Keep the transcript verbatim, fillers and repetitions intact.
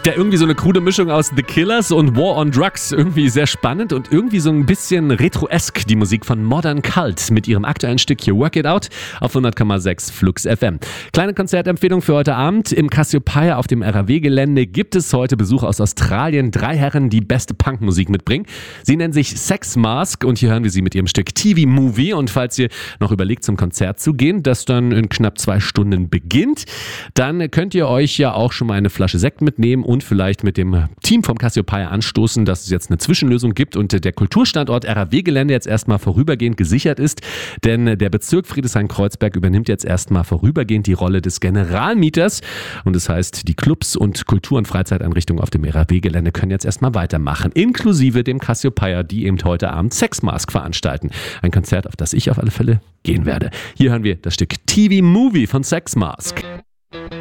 Ja, irgendwie so eine krude Mischung aus The Killers und War on Drugs. Irgendwie sehr spannend und irgendwie so ein bisschen retro-esk, die Musik von Modern Cult mit ihrem aktuellen Stück hier Work It Out auf hundert Komma sechs Flux F M. Kleine Konzertempfehlung für heute Abend. Im Cassiopeia auf dem R A W-Gelände gibt es heute Besuch aus Australien. Drei Herren, die beste Punkmusik mitbringen. Sie nennen sich Sex Mask und hier hören wir sie mit ihrem Stück T V-Movie. Und falls ihr noch überlegt, zum Konzert zu gehen, das dann in knapp zwei Stunden beginnt, dann könnt ihr euch ja auch schon mal eine Flasche Sekt mitnehmen und vielleicht mit dem Team vom Cassiopeia anstoßen, dass es jetzt eine Zwischenlösung gibt und der Kulturstandort R A W-Gelände jetzt erstmal vorübergehend gesichert ist, denn der Bezirk Friedrichshain-Kreuzberg übernimmt jetzt erstmal vorübergehend die Rolle des Generalmieters und das heißt, die Clubs und Kultur- und Freizeiteinrichtungen auf dem R A W-Gelände können jetzt erstmal weitermachen, inklusive dem Cassiopeia, die eben heute Abend Sex Mask veranstalten. Ein Konzert, auf das ich auf alle Fälle gehen werde. Hier hören wir das Stück T V-Movie von Sex Mask.